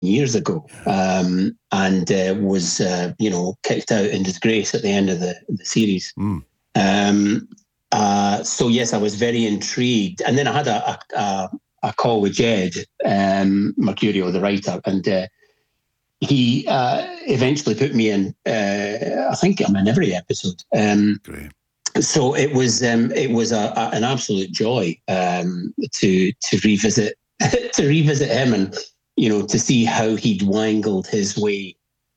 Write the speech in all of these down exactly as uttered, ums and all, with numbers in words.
years ago, um, and uh, was uh, you know kicked out in disgrace at the end of the, the series. Mm. Um, uh, so yes, I was very intrigued, and then I had a a, a call with Jed um, Mercurio, the writer, and uh, he uh, eventually put me in. Uh, I think I'm in every episode. Um, Great. So it was um, it was a, a, an absolute joy um, to to revisit to revisit him, and you know to see how he'd wangled his way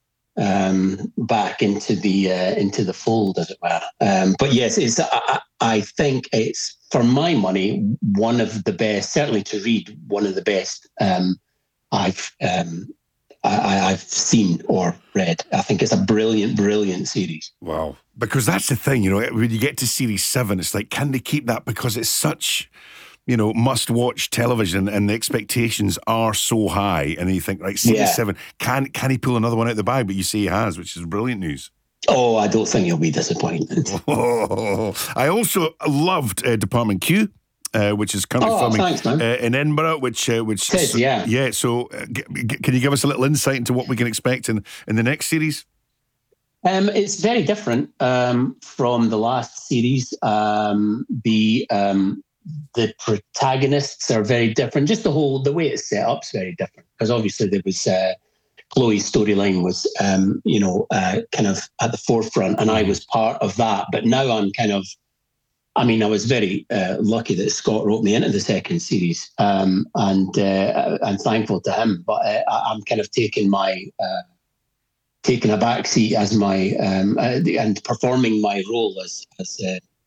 um, back into the uh, into the fold, as it were. Um, but yes, it's I, I think it's, for my money, one of the best. Certainly to read, one of the best um, I've um, I, I've seen or read. I think it's a brilliant, brilliant series. Wow. Because that's the thing, you know, when you get to series seven, it's like, can they keep that? Because it's such, you know, must-watch television, and the expectations are so high. And then you think, right, series yeah. seven, can can he pull another one out of the bag? But you say he has, which is brilliant news. Oh, I don't think you'll be disappointed. Oh, I also loved uh, Department Q. Uh, which is currently oh, filming thanks, uh, in Edinburgh, which uh, which Ted, so, yeah, yeah. So, uh, g- g- can you give us a little insight into what we can expect in, in the next series? Um, it's very different um, from the last series. Um, the um, the protagonists are very different. Just the whole the way it's set up is very different, because obviously there was uh, Chloe's storyline was um, you know uh, kind of at the forefront, and I was part of that. But now I'm kind of I mean, I was very uh, lucky that Scott wrote me into the second series, um, and uh, I'm thankful to him. But uh, I'm kind of taking my uh, taking a back seat as my um, uh, and performing my role as as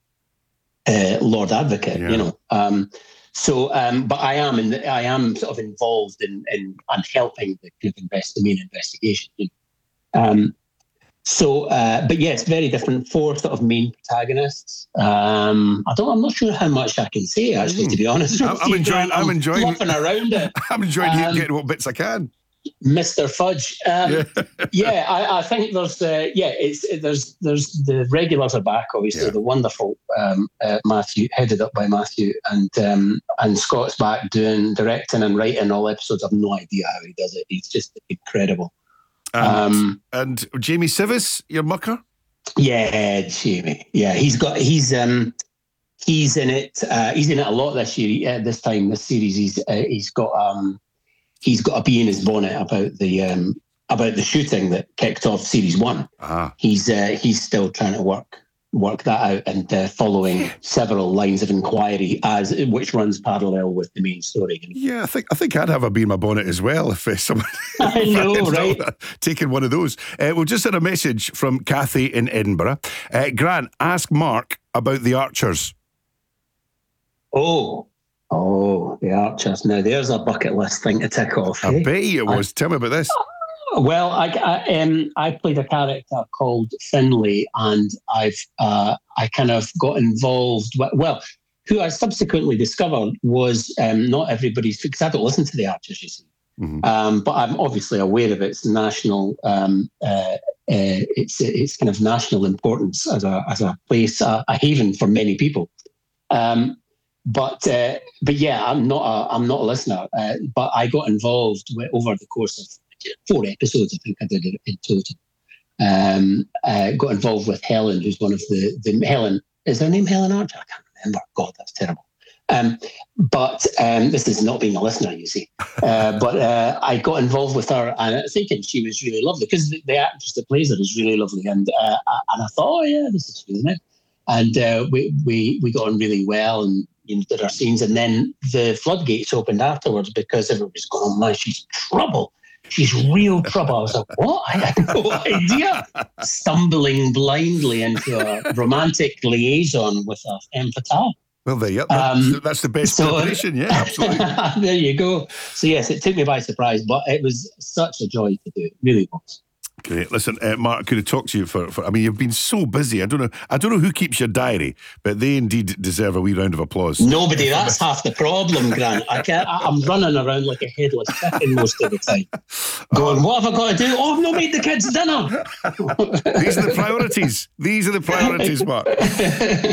uh, uh, Lord Advocate. Yeah. You know, um, so um, but I am in the, I am sort of involved in in and helping the kind of invest, the main investigation. You know? Um, So, uh, but yeah, it's very different. Four sort of main protagonists. Um, I don't. I'm not sure how much I can say, actually, mm. to be honest. I'm, I'm enjoying. I'm, I'm enjoying. Fluffing around it. I'm enjoying um, getting what bits I can. Mister Fudge. Um, yeah, yeah I, I think there's. Uh, yeah, it's it, there's there's the regulars are back. Obviously, yeah. the wonderful um, uh, Matthew, headed up by Matthew, and um, and Scott's back doing directing and writing all episodes. I've no idea how he does it. He's just incredible. And, um, and Jamie Sivis, your mucker? Yeah, Jamie. Yeah, he's got he's um he's in it. Uh, he's in it a lot this year. Uh, this time, this series, he's uh, he's got um he's got a bee in his bonnet about the um about the shooting that kicked off series one. Ah. He's uh, he's still trying to work work that out and uh, following several lines of inquiry as which runs parallel with the main story. Yeah, I think I think I'd have a bee in my bonnet as well if uh, someone I know, right? Taking one of those. Uh, we've just had a message from Kathy in Edinburgh. Uh, Grant, ask Mark about the Archers. Oh, oh, the Archers. Now there's a bucket list thing to tick off. I eh? bet you it was. I, Tell me about this. Well, I I, um, I played a character called Finlay, and I've uh, I kind of got involved with, well, who I subsequently discovered was um, not everybody's, because I don't listen to the Archers, you see. Mm-hmm. Um, but I'm obviously aware of its national, um, uh, uh, its its kind of national importance as a as a place, a, a haven for many people. Um, but uh, but yeah, I'm not a I'm not a listener. Uh, but I got involved with, over the course of four episodes, I think I did it in total. Um, uh, got involved with Helen, who's one of the, the Helen, is her name Helen Archer? I can't remember. God, that's terrible. Um, but um, this is not being a listener, you see. Uh, but uh, I got involved with her, and I thinking she was really lovely, because the, the actress that plays her is really lovely. And uh, and I thought, oh yeah, this is really nice. And uh, we, we, we got on really well, and you know, did our scenes. And then the floodgates opened afterwards, because everybody was going, oh my, she's trouble. She's real trouble. I was like, what? I had no idea. Stumbling blindly into a romantic liaison with a femme fatale. Well, there you go. That's, um, that's the best so, preparation, yeah, absolutely. There you go. So, yes, it took me by surprise, but it was such a joy to do. It really was. Great. Listen, uh, Mark, I could have talked to you for, for, I mean, you've been so busy. I don't know I don't know who keeps your diary, but they indeed deserve a wee round of applause. Nobody. That's half the problem, Grant. I can't, I'm running around like a headless chicken most of the time. Going, what have I got to do? Oh, I've not made the kids' dinner. These are the priorities. These are the priorities, Mark.